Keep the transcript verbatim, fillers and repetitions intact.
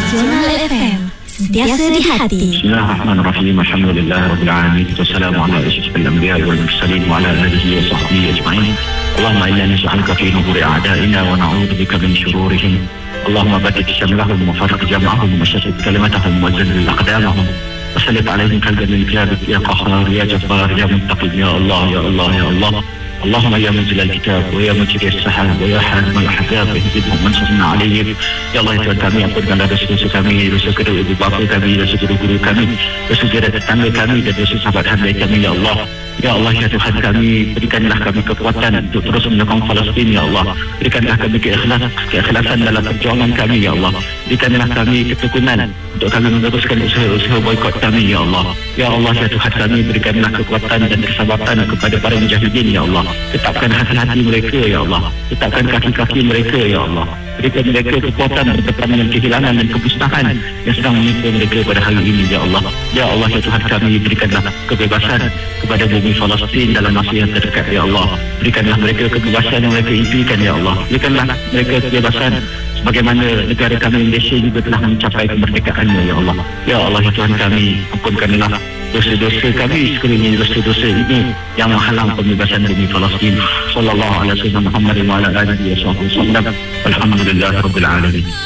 Jurnal F M, sentiasa di hati. Bismillahirrahmanirrahim. Alhamdulillahirabbil wassalamu ala asyrafil anbiya'i wal mursalin wa ala alihi wa sahbihi ajma'in. Allahumma inna nas'aluka fi nururi a'da'ina wa na'udzubika min shururihim. Allahumma barik shamlahum wa farriq jam'ahum wa shattit kalimatahum wa zalzil aqdamahum wa sallit 'alaihim qalban min kitabik ya qahhar ya jabbar ya muntaqim ya Allah ya Allah ya Allah. اللهم يا منزل الكتاب ويا مجري السحاب ويا حازم الاحزاب اهدهم وانصرنا عليهم. Ya Allah, Tuhan kami, ampunkanlah dosa-dosa kami, dosa kedua ibu bapa kami, dosa kedua guru kami, dosa jarak tetangga kami dan dosa sahabat hamba kami, ya Allah. Ya Allah, ya Tuhan kami, berikanlah kami kekuatan untuk terus menyokong Palestin, ya Allah. Berikanlah kami keikhlasan, keikhlasan dalam perjuangan kami, ya Allah. Berikanlah kami ketekunan untuk kami meneruskan usaha-usaha boikot kami, ya Allah. Ya Allah, ya Tuhan kami, berikanlah kekuatan dan kesabaran kepada para mujahidin, ya Allah. Tetapkan hati-hati mereka, ya Allah. Tetapkan kaki-kaki mereka, ya Allah. Berikan mereka kekuatan berdepan dengan kehilangan dan kemusnahan yang sedang menimpa mereka pada hari ini, ya Allah. Ya Allah, ya Tuhan kami, berikanlah kebebasan kepada bumi Palestin dalam masa yang terdekat, ya Allah. Berikanlah mereka kebebasan yang mereka impikan, ya Allah. Berikanlah mereka kebebasan sebagaimana negara kami Malaysia juga telah mencapai kemerdekaannya, ya Allah. Ya Allah, ya Tuhan kami, ampunkanlah dosa-dosa kami sekalinya dosa-dosa ini yang menghalang pembebasan bumi Palestin. Sallallahu alaihi wasallam Muhammad wa ala alihi wa sahbihi wasallam. Alhamdulillahirabbil alamin.